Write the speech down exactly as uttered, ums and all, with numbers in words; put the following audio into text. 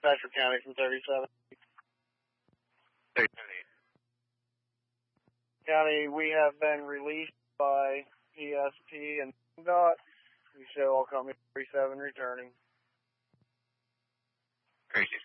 Patrick County from thirty-seven. thirty-seven. County, we have been released by E S P and D O T. We show all coming thirty-seven returning. Gracious.